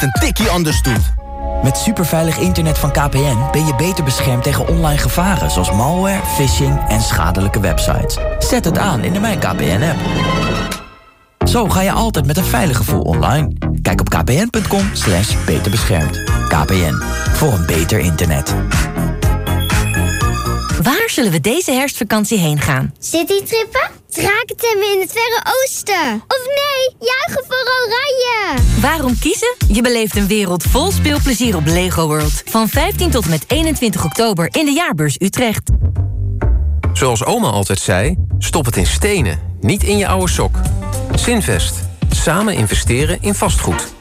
het een tikkie anders doet. Met superveilig internet van KPN ben je beter beschermd tegen online gevaren... zoals malware, phishing en schadelijke websites. Zet het aan in de Mijn KPN-app. Zo ga je altijd met een veilig gevoel online. Kijk op kpn.com/beterbeschermd. KPN, voor een beter internet. Waar zullen we deze herfstvakantie heen gaan? Citytrippen? Drakentemmen in het Verre Oosten? Of nee, juichen voor Oranje! Waarom kiezen? Je beleeft een wereld vol speelplezier op Lego World. Van 15 tot en met 21 oktober in de Jaarbeurs Utrecht. Zoals oma altijd zei, stop het in stenen, niet in je oude sok. Zinvest. Samen investeren in vastgoed.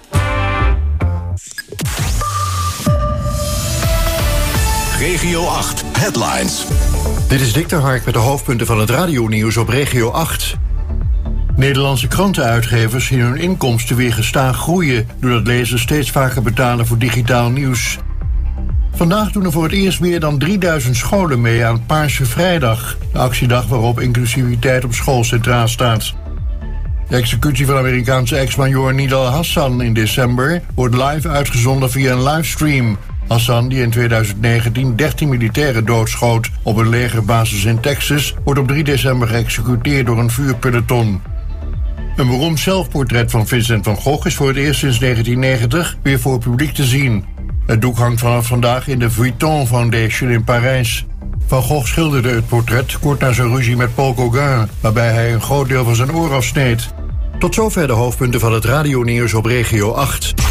Regio 8 Headlines. Dit is Dick de Hark met de hoofdpunten van het radionieuws op Regio 8. Nederlandse krantenuitgevers zien hun inkomsten weer gestaag groeien... doordat lezers steeds vaker betalen voor digitaal nieuws. Vandaag doen er voor het eerst meer dan 3000 scholen mee aan Paarse Vrijdag... de actiedag waarop inclusiviteit op school centraal staat. De executie van Amerikaanse ex-majoor Nidal Hassan in december... wordt live uitgezonden via een livestream... Hassan, die in 2019 13 militairen doodschoot op een legerbasis in Texas... wordt op 3 december geëxecuteerd door een vuurpeloton. Een beroemd zelfportret van Vincent van Gogh is voor het eerst sinds 1990 weer voor het publiek te zien. Het doek hangt vanaf vandaag in de Vuitton Foundation in Parijs. Van Gogh schilderde het portret kort na zijn ruzie met Paul Gauguin... waarbij hij een groot deel van zijn oor afsneed. Tot zover de hoofdpunten van het radionieuws op Regio 8.